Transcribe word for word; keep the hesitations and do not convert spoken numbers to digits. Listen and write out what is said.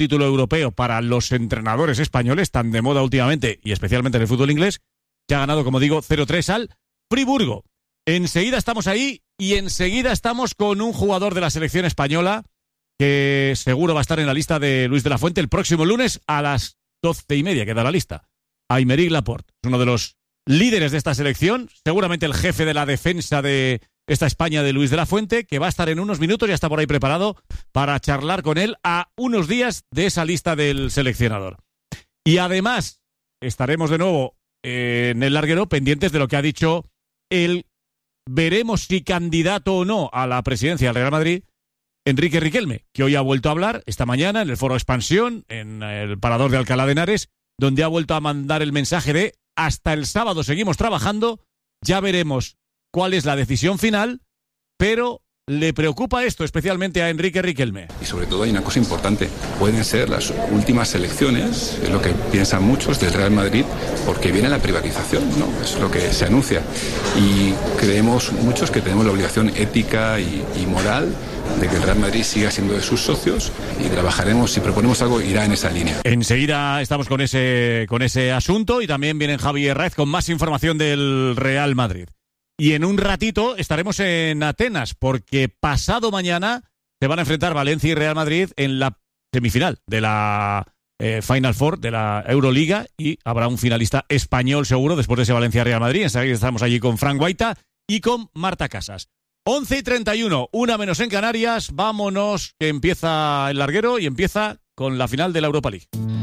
título europeo para los entrenadores españoles, tan de moda últimamente y especialmente en el fútbol inglés, que ha ganado, como digo, cero tres al Friburgo. Enseguida estamos ahí y enseguida estamos con un jugador de la selección española que seguro va a estar en la lista de Luis de la Fuente el próximo lunes a las doce y media, queda la lista. Aymeric Laporte, es uno de los líderes de esta selección, seguramente el jefe de la defensa de esta España de Luis de la Fuente, que va a estar en unos minutos, ya está por ahí preparado para charlar con él a unos días de esa lista del seleccionador. Y además estaremos de nuevo eh, en el larguero pendientes de lo que ha dicho el, veremos si candidato o no a la presidencia del Real Madrid, Enrique Riquelme, que hoy ha vuelto a hablar esta mañana en el Foro Expansión, en el Parador de Alcalá de Henares, donde ha vuelto a mandar el mensaje de hasta el sábado seguimos trabajando, ya veremos cuál es la decisión final, pero le preocupa esto especialmente a Enrique Riquelme. Y sobre todo hay una cosa importante, pueden ser las últimas elecciones, es lo que piensan muchos del Real Madrid, porque viene la privatización, ¿no? Es lo que se anuncia. Y creemos muchos que tenemos la obligación ética y, y moral de que el Real Madrid siga siendo de sus socios y trabajaremos, si proponemos algo, irá en esa línea. Enseguida estamos con ese, con ese asunto y también viene Javi Herráez con más información del Real Madrid. Y en un ratito estaremos en Atenas porque pasado mañana se van a enfrentar Valencia y Real Madrid en la semifinal de la eh, Final Four de la Euroliga y habrá un finalista español seguro después de ese Valencia-Real Madrid. Enseguida estamos allí con Fran Guaita y con Marta Casas. once y treinta y uno, una menos en Canarias. Vámonos, que empieza el larguero y empieza con la final de la Europa League.